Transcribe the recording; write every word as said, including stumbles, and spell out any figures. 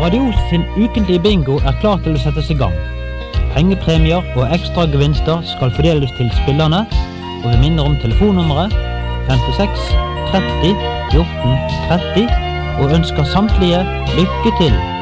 Radio sin ukentlige bingo er klar til å settes i gang. Pengepremier og ekstra gevinster skal fordeles til spillerne, og vi minner om telefonnummeret femtiseks tretti fjorten tretti og ønsker samtlige lykke til.